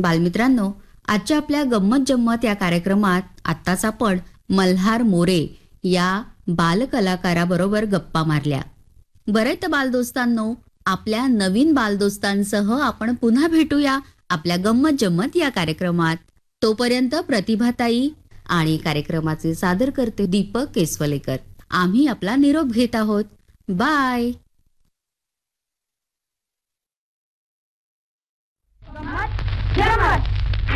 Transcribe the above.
बालमित्रांनो, आजच्या आपल्या गंमत जम्मत या कार्यक्रमात आत्ताच आपण मल्हार मोरे या बालकलाकाराबरोबर गप्पा मारल्या. बरं तर बालदोस्तांनो, आपल्या नवीन बालदोस्तांसह आपण पुन्हा भेटूया आपल्या गंमत जम्मत या कार्यक्रमात. तोपर्यंत प्रतिभाताई आणि कार्यक्रमाचे सादर करते दीपक केसवलेकर. आम्ही आपला निरोप घेत आहोत. बाय.